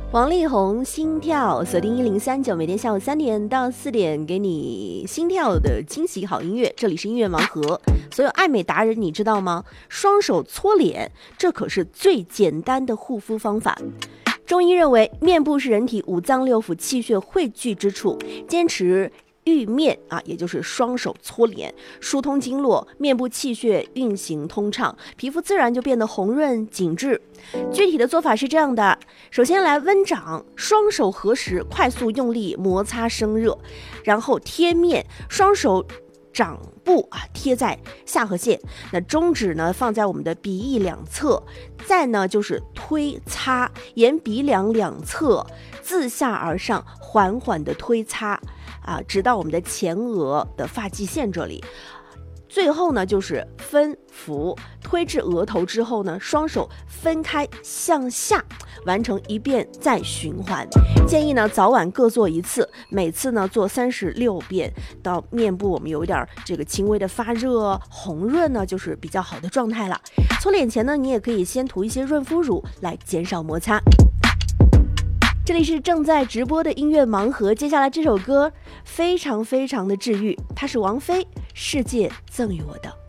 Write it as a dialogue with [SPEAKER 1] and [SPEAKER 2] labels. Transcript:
[SPEAKER 1] 王力宏心跳，锁定1039，每天下午3点到4点，给你心跳的惊喜好音乐。这里是音乐盲盒，所有爱美达人，你知道吗？双手搓脸，这可是最简单的护肤方法。中医认为，面部是人体五脏六腑气血汇聚之处，坚持浴面也就是双手搓脸，疏通经络，面部气血运行通畅，皮肤自然就变得红润紧致。具体的做法是这样的：首先来温掌，双手合十，快速用力摩擦生热，然后贴面，双手掌部贴在下颌线，那中指呢放在我们的鼻翼两侧，再呢就是推擦，沿鼻梁两侧自下而上缓缓的推擦直到我们的前额的发际线这里。最后呢就是分扶，推至额头之后呢，双手分开向下，完成一遍再循环。建议呢早晚各做一次，每次呢做36遍，到面部我们有一点这个轻微的发热红润呢，就是比较好的状态了。搓脸前呢，你也可以先涂一些润肤乳来减少摩擦。这里是正在直播的音乐盲盒，接下来这首歌非常非常的治愈，它是王菲《世界赠予我的》。